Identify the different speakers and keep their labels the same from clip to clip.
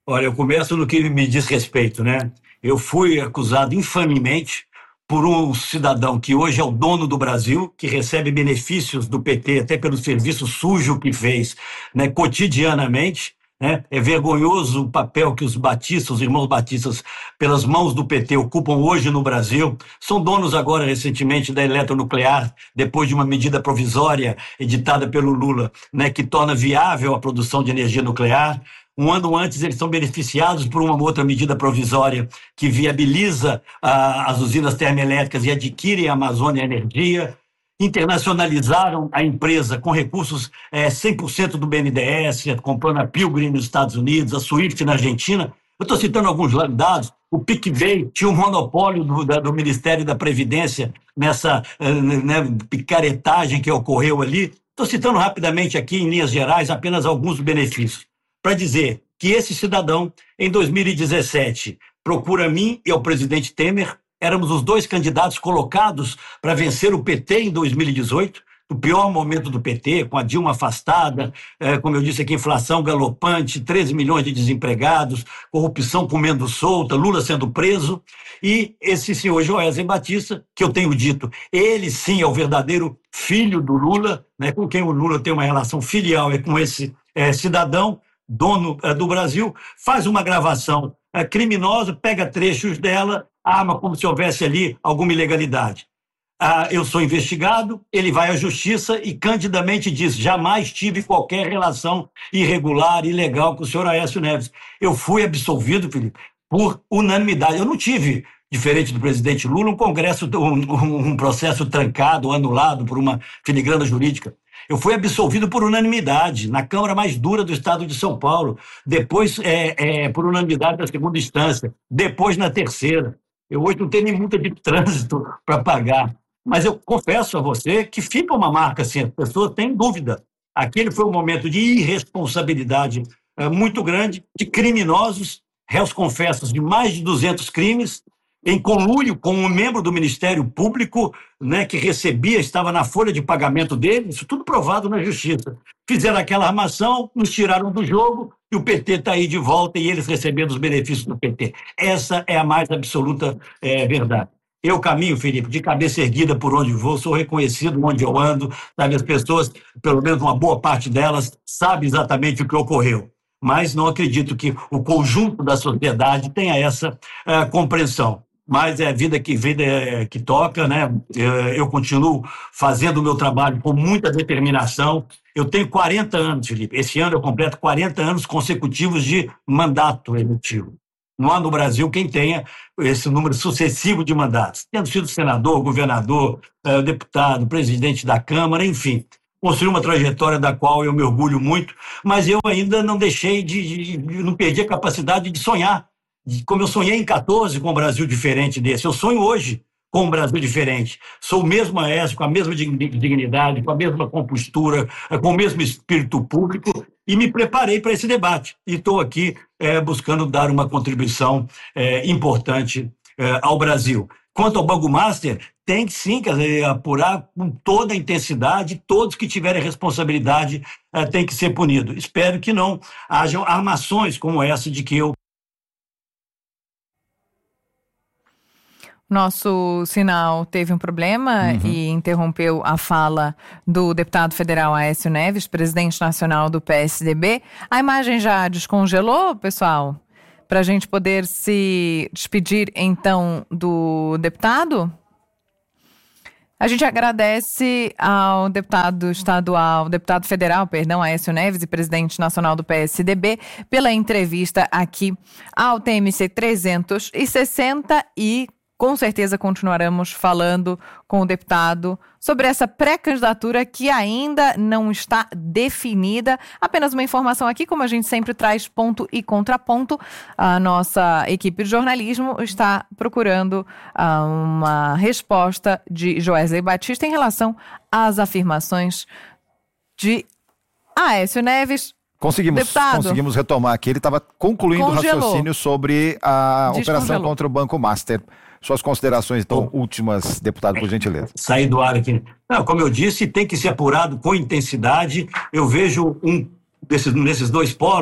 Speaker 1: Olha, eu começo no que me diz respeito, né? Eu fui acusado infamemente por um cidadão que hoje é o dono do Brasil, que recebe benefícios do PT, até pelo serviço sujo que fez, né, cotidianamente. Né? É vergonhoso o papel que os batistas, os irmãos batistas, pelas mãos do PT, ocupam hoje no Brasil. São donos agora, recentemente, da eletronuclear, depois de uma medida provisória editada pelo Lula, né, que torna viável a produção de energia nuclear. Um ano antes, eles são beneficiados por uma outra medida provisória que viabiliza as usinas termoelétricas e adquirem a Amazônia Energia. Internacionalizaram a empresa com recursos 100% do BNDES, comprando a Pilgrim nos Estados Unidos, a Swift na Argentina. Eu estou citando alguns dados. O PicPay tinha um monopólio do Ministério da Previdência nessa picaretagem que ocorreu ali. Estou citando rapidamente aqui, em linhas gerais, apenas alguns benefícios, para dizer que esse cidadão, em 2017, procura mim e o presidente Temer. Éramos os dois candidatos colocados para vencer o PT em 2018, no pior momento do PT, com a Dilma afastada, como eu disse aqui, inflação galopante, 13 milhões de desempregados, corrupção comendo solta, Lula sendo preso. E esse senhor Joesley Batista, que eu tenho dito, ele sim é o verdadeiro filho do Lula, né, com quem o Lula tem uma relação filial, é com esse cidadão, dono do Brasil, faz uma gravação criminosa, pega trechos dela, arma como se houvesse ali alguma ilegalidade. Eu sou investigado, ele vai à justiça e candidamente diz: jamais tive qualquer relação irregular, ilegal com o senhor Aécio Neves. Eu fui absolvido, Felipe, por unanimidade. Eu não tive, diferente do presidente Lula, um processo trancado, anulado por uma filigrana jurídica. Eu fui absolvido por unanimidade, na Câmara mais dura do estado de São Paulo, depois por unanimidade na segunda instância, depois na terceira. Eu hoje não tenho nem multa de trânsito para pagar, mas eu confesso a você que fica uma marca assim, as pessoas têm dúvida. Aquele foi um momento de irresponsabilidade muito grande, de criminosos, réus confessos de mais de 200 crimes, em conluio com um membro do Ministério Público, né, que estava na folha de pagamento dele, isso tudo provado na justiça. Fizeram aquela armação, nos tiraram do jogo e o PT está aí de volta e eles recebendo os benefícios do PT. Essa é a mais absoluta verdade. Eu caminho, Felipe, de cabeça erguida por onde vou, sou reconhecido onde eu ando, sabe? As pessoas, pelo menos uma boa parte delas, sabe exatamente o que ocorreu. Mas não acredito que o conjunto da sociedade tenha essa compreensão. Mas é a vida que toca, né? Eu continuo fazendo o meu trabalho com muita determinação. Eu tenho 40 anos, Felipe. Esse ano eu completo 40 anos consecutivos de mandato eletivo. Não há no Brasil quem tenha esse número sucessivo de mandatos. Tendo sido senador, governador, deputado, presidente da Câmara, enfim. Construí uma trajetória da qual eu me orgulho muito, mas eu ainda não não perdi a capacidade de sonhar. Como eu sonhei em 14 com um Brasil diferente desse, eu sonho hoje com um Brasil diferente. Sou o mesmo Aécio, com a mesma dignidade, com a mesma compostura, com o mesmo espírito público, e me preparei para esse debate. E estou aqui buscando dar uma contribuição importante ao Brasil. Quanto ao Banco Master, tem que sim, quer dizer, apurar com toda a intensidade, todos que tiverem responsabilidade têm que ser punidos. Espero que não hajam armações como essa de que eu.
Speaker 2: Nosso sinal teve um problema e interrompeu a fala do deputado federal Aécio Neves, presidente nacional do PSDB. A imagem já descongelou, pessoal? Para a gente poder se despedir, então, do deputado? A gente agradece ao deputado federal, Aécio Neves, e presidente nacional do PSDB, pela entrevista aqui ao TMC 360 e com certeza continuaremos falando com o deputado sobre essa pré-candidatura que ainda não está definida. Apenas uma informação aqui, como a gente sempre traz ponto e contraponto, a nossa equipe de jornalismo está procurando uma resposta de Joesley Batista em relação às afirmações de Aécio Neves.
Speaker 3: Conseguimos retomar aqui. Ele estava concluindo o raciocínio sobre a operação contra o Banco Master. Suas considerações, então, últimas, deputado, por gentileza.
Speaker 1: Saí do ar aqui. Não, como eu disse, tem que ser apurado com intensidade. Eu vejo nesses dois polos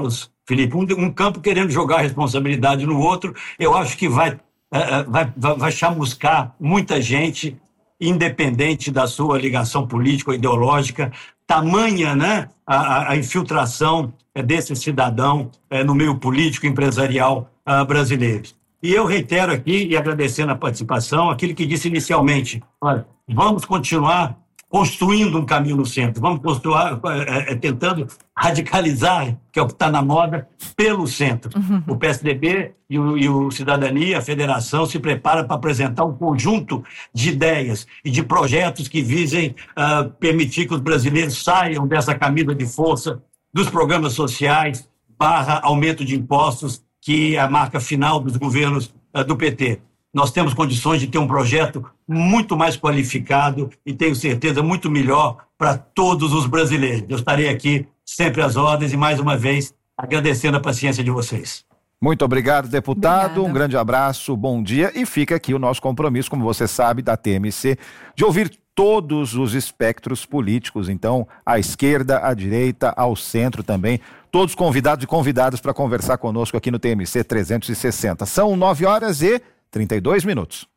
Speaker 1: Felipe, um campo querendo jogar a responsabilidade no outro. Eu acho que vai chamuscar muita gente, independente da sua ligação política ou ideológica, tamanha, né, a infiltração desse cidadão no meio político e empresarial brasileiro. E eu reitero aqui, e agradecendo a participação, aquilo que disse inicialmente: olha, vamos continuar construindo um caminho no centro, vamos continuar tentando radicalizar, que é o que está na moda, pelo centro. O PSDB e o Cidadania, a Federação, se prepara para apresentar um conjunto de ideias e de projetos que visem permitir que os brasileiros saiam dessa camisa de força dos programas sociais / aumento de impostos, que é a marca final dos governos do PT. Nós temos condições de ter um projeto muito mais qualificado e, tenho certeza, muito melhor para todos os brasileiros. Eu estarei aqui sempre às ordens e, mais uma vez, agradecendo a paciência de vocês.
Speaker 3: Muito obrigado, deputado. Obrigada. Um grande abraço, bom dia. E fica aqui o nosso compromisso, como você sabe, da TMC, de ouvir todos os espectros políticos. Então, à esquerda, à direita, ao centro também. Todos convidados e convidadas para conversar conosco aqui no TMC 360. São 9h32.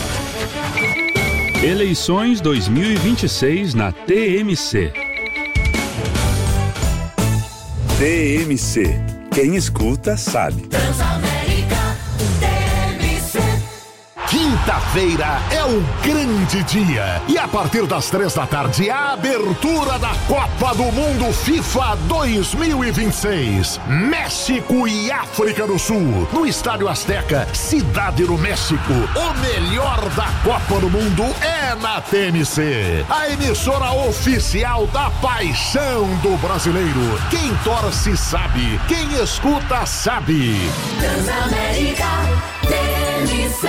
Speaker 4: Eleições 2026 na TMC.
Speaker 5: TMC. Quem escuta sabe.
Speaker 6: Transamérica TMC.
Speaker 7: Quinta-feira é um grande dia e a partir das 3h, a abertura da Copa do Mundo FIFA 2026. México e África do Sul, no Estádio Azteca, Cidade do México. O melhor da Copa do Mundo é na TMC, a emissora oficial da paixão do brasileiro. Quem torce sabe, quem escuta sabe.
Speaker 6: Transamérica TMC.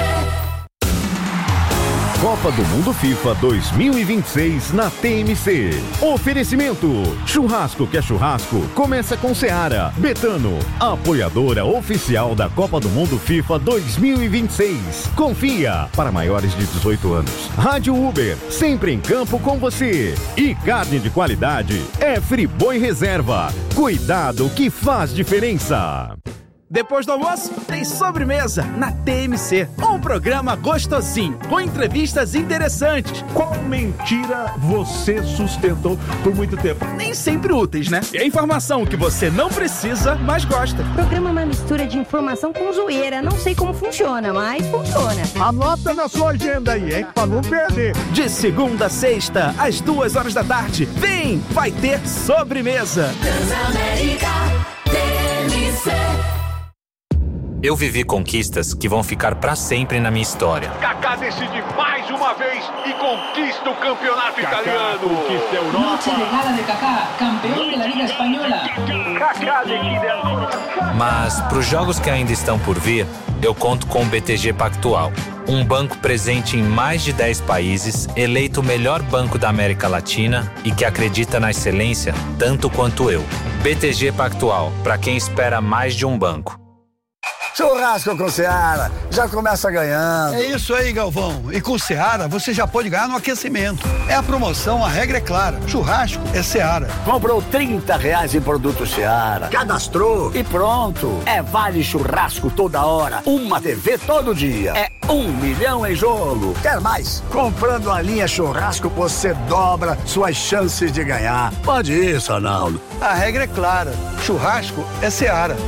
Speaker 8: Copa do Mundo FIFA 2026 na TMC. Oferecimento: churrasco que é churrasco, começa com Seara. Betano, apoiadora oficial da Copa do Mundo FIFA 2026. Confia, para maiores de 18 anos. Rádio Uber, sempre em campo com você. E carne de qualidade é Friboi Reserva. Cuidado que faz diferença.
Speaker 9: Depois do almoço, tem sobremesa na TMC. Um programa gostosinho, com entrevistas interessantes.
Speaker 10: Qual mentira você sustentou por muito tempo?
Speaker 9: Nem sempre úteis, né? E a informação que você não precisa, mas gosta.
Speaker 11: O programa é uma mistura de informação com zoeira. Não sei como funciona, mas funciona.
Speaker 10: Anota na sua agenda aí, hein? Pra não perder.
Speaker 9: De segunda a sexta, às 14h. Vem, vai ter sobremesa.
Speaker 6: Transamérica TMC.
Speaker 12: Eu vivi conquistas que vão ficar pra sempre na minha história.
Speaker 13: Kaká decide mais uma vez e conquista o campeonato italiano.
Speaker 14: Conquista a Europa. Noche de gala de Kaká, campeão da Liga Espanhola.
Speaker 13: Kaká decide a...
Speaker 12: Mas pros jogos que ainda estão por vir, eu conto com o BTG Pactual. Um banco presente em mais de 10 países, eleito o melhor banco da América Latina e que acredita na excelência tanto quanto eu. BTG Pactual, pra quem espera mais de um banco.
Speaker 15: Churrasco com Seara, já começa ganhando.
Speaker 16: É isso aí, Galvão. E com Seara, você já pode ganhar no aquecimento. É a promoção, a regra é clara. Churrasco é Seara.
Speaker 15: Comprou R$30 em produto Seara, cadastrou e pronto. É vale churrasco toda hora, uma TV todo dia. É 1 milhão em jogo. Quer mais? Comprando a linha churrasco, você dobra suas chances de ganhar. Pode isso, Arnaldo.
Speaker 16: A regra é clara. Churrasco é Seara.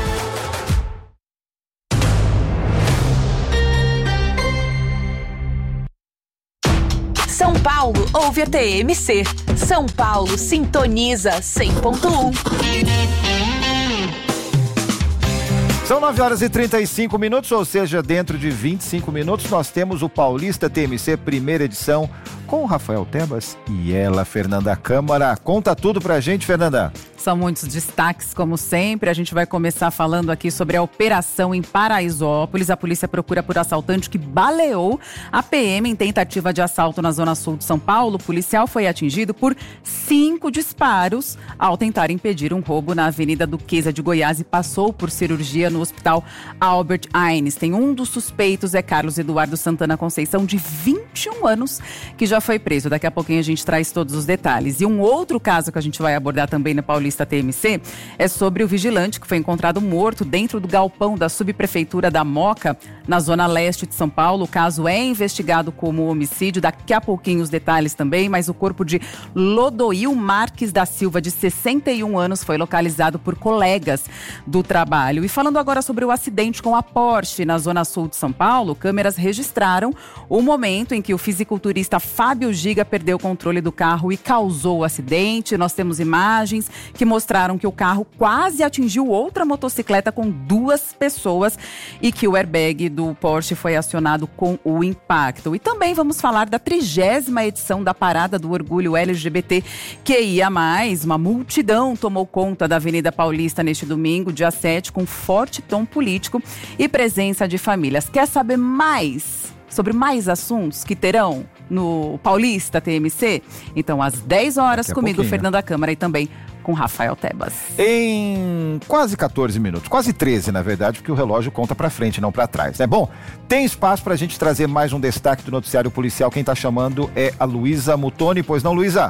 Speaker 17: São Paulo ouve a TMC. São Paulo sintoniza 100.1.
Speaker 3: São 9h35, ou seja, dentro de 25 minutos nós temos o Paulista TMC, primeira edição, com o Rafael Tebas e ela, Fernanda Câmara. Conta tudo pra gente, Fernanda.
Speaker 2: São muitos destaques, como sempre. A gente vai começar falando aqui sobre a operação em Paraisópolis. A polícia procura por assaltante que baleou a PM em tentativa de assalto na zona sul de São Paulo. O policial foi atingido por 5 disparos ao tentar impedir um roubo na Avenida Duquesa de Goiás e passou por cirurgia no Hospital Albert Einstein. Um dos suspeitos é Carlos Eduardo Santana Conceição, de 21 anos, que já
Speaker 18: foi preso. Daqui a pouquinho a gente traz todos os detalhes. E um outro caso que a gente vai abordar também na Paulista TMC é sobre o vigilante que foi encontrado morto dentro do galpão da subprefeitura da Moca, na zona leste de São Paulo. O caso é investigado como homicídio. Daqui a pouquinho os detalhes também, mas o corpo de Lodoil Marques da Silva, de 61 anos, foi localizado por colegas do trabalho. E falando agora sobre o acidente com a Porsche na zona sul de São Paulo, câmeras registraram o momento em que o fisiculturista Fábio Giga perdeu o controle do carro e causou o acidente. Nós temos imagens que mostraram que o carro quase atingiu outra motocicleta com 2 pessoas e que o airbag do Porsche foi acionado com o impacto. E também vamos falar da 30ª edição da Parada do Orgulho LGBTQIA+. Uma multidão tomou conta da Avenida Paulista neste domingo, dia 7, com forte tom político e presença de famílias. Quer saber mais sobre mais assuntos que terão no Paulista TMC? Então, às 10 horas, comigo, Fernanda Câmara, e também com Rafael Tebas.
Speaker 3: Em quase 14 minutos, quase 13, na verdade, porque o relógio conta pra frente, não pra trás, né? Bom, tem espaço pra gente trazer mais um destaque do noticiário policial. Quem tá chamando é a Luísa Mutoni. Pois não, Luísa?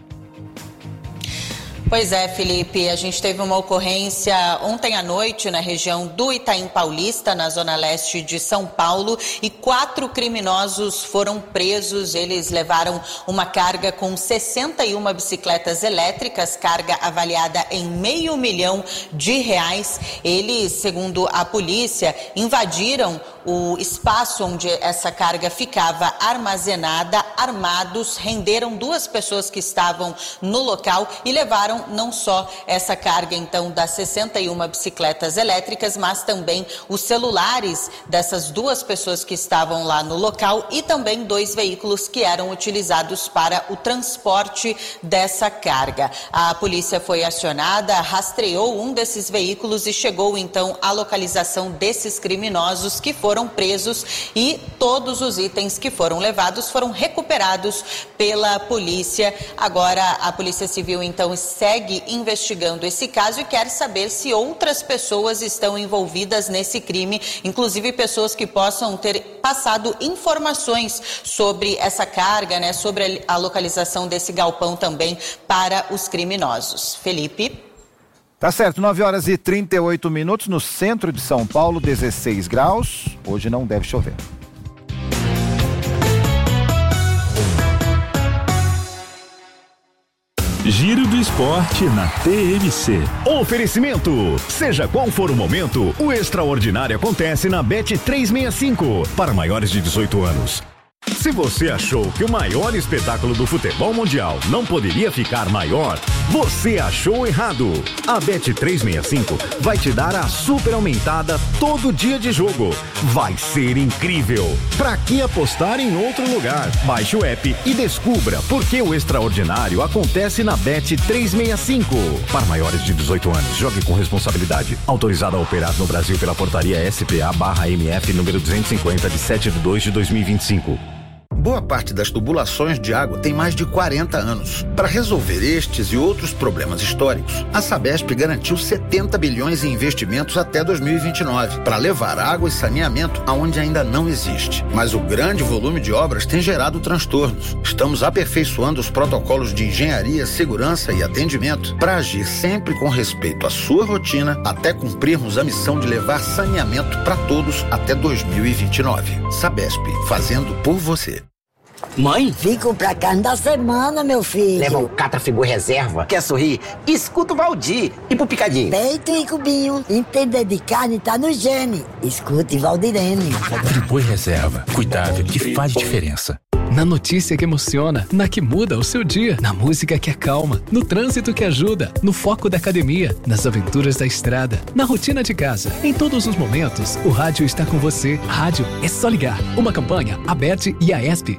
Speaker 19: Pois é, Felipe, a gente teve uma ocorrência ontem à noite na região do Itaim Paulista, na zona leste de São Paulo, e 4 criminosos foram presos. Eles levaram uma carga com 61 bicicletas elétricas, carga avaliada em R$500 mil. Eles, segundo a polícia, invadiram o espaço onde essa carga ficava armazenada, armados, renderam 2 pessoas que estavam no local e levaram não só essa carga, então, das 61 bicicletas elétricas, mas também os celulares dessas 2 pessoas que estavam lá no local e também 2 veículos que eram utilizados para o transporte dessa carga. A polícia foi acionada, rastreou um desses veículos e chegou, então, à localização desses criminosos que foram presos, e todos os itens que foram levados foram recuperados pela polícia. Agora, a Polícia Civil, então, segue investigando esse caso e quer saber se outras pessoas estão envolvidas nesse crime, inclusive pessoas que possam ter passado informações sobre essa carga, né, sobre a localização desse galpão também para os criminosos. Felipe?
Speaker 3: Tá certo, 9 horas e 38 minutos no centro de São Paulo, 16 graus. Hoje não deve chover.
Speaker 4: Giro do Esporte na TMC.
Speaker 8: Oferecimento. Seja qual for o momento, o extraordinário acontece na Bet365. Para maiores de 18 anos. Se você achou que o maior espetáculo do futebol mundial não poderia ficar maior, você achou errado. A Bet365 vai te dar a super aumentada todo dia de jogo. Vai ser incrível. Pra que apostar em outro lugar? Baixe o app e descubra por que o extraordinário acontece na Bet365. Para maiores de 18 anos, jogue com responsabilidade. Autorizado a operar no Brasil pela portaria SPA/MF número 250 de 7/2/2025.
Speaker 20: Boa parte das tubulações de água tem mais de 40 anos. Para resolver estes e outros problemas históricos, a Sabesp garantiu 70 bilhões em investimentos até 2029, para levar água e saneamento aonde ainda não existe. Mas o grande volume de obras tem gerado transtornos. Estamos aperfeiçoando os protocolos de engenharia, segurança e atendimento para agir sempre com respeito à sua rotina, até cumprirmos a missão de levar saneamento para todos até 2029. Sabesp, fazendo por você.
Speaker 21: Mãe? Vim comprar carne da semana, meu filho.
Speaker 22: Leva um Catrafigura reserva. Quer sorrir? Escuta o Valdir. E pro picadinho?
Speaker 21: Peito e cubinho. Entender de carne tá no gene. Escute Valdirene.
Speaker 23: Friboi reserva. Cuidado que faz diferença. Na notícia que emociona, na que muda o seu dia, na música que acalma, no trânsito que ajuda, no foco da academia, nas aventuras da estrada, na rotina de casa. Em todos os momentos, o rádio está com você. Rádio é só ligar. Uma campanha, ABERT e AESP.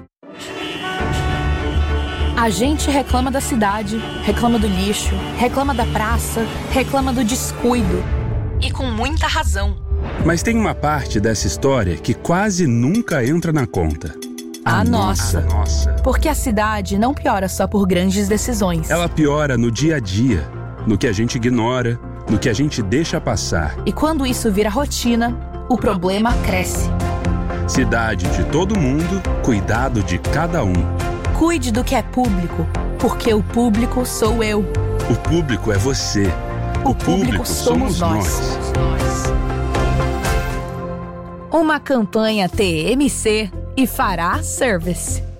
Speaker 24: A gente reclama da cidade, reclama do lixo, reclama da praça, reclama do descuido. E com muita razão.
Speaker 4: Mas tem uma parte dessa história que quase nunca entra na conta.
Speaker 24: A nossa. Porque a cidade não piora só por grandes decisões.
Speaker 4: Ela piora no dia a dia, no que a gente ignora, no que a gente deixa passar.
Speaker 24: E quando isso vira rotina, o problema cresce.
Speaker 4: Cidade de todo mundo, cuidado de cada um.
Speaker 24: Cuide do que é público, porque o público sou eu.
Speaker 4: O público é você.
Speaker 24: O público somos nós. Uma campanha TMC e Fará Service.